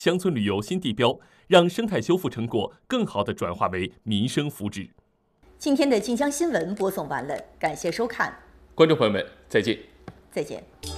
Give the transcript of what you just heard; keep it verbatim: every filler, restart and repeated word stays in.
乡村旅游新地标，让生态修复成果更好地转化为民生福祉。 今天的晋江新闻播送完了，感谢收看， 观众朋友们，再见。 再见。